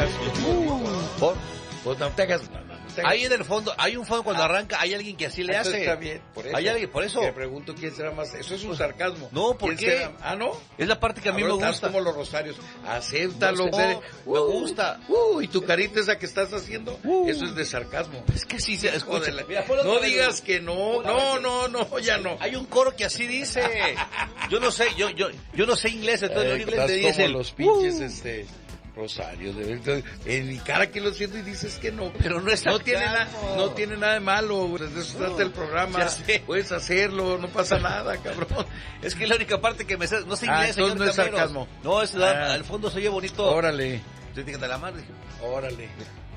¿Por? Pues no te hagas... Ahí en el fondo, hay un fondo cuando arranca, hay alguien que así le hace. Está bien, por eso. Hay alguien, por eso. Te pregunto quién será más. Eso es un sarcasmo. No, ¿por qué? ¿No? Es la parte que a mí me gusta. Como los rosarios. Acéptalo. No, me gusta. Y tu carita esa que estás haciendo, eso es de sarcasmo. Es que sí se escucha. No digas que no. No, ya no. Hay un coro que así dice. Yo no sé, yo no sé inglés, entonces en inglés te dice dice los pinches Rosario, en mi cara que lo siento y dices que no, pero no es no tiene nada de malo, de eso trata el programa, puedes hacerlo, no pasa nada, cabrón. Es que la única parte que me sé, no sé inglés, señor, no es sarcasmo. No, al fondo se oye bonito. Órale. Estoy de la madre. Órale.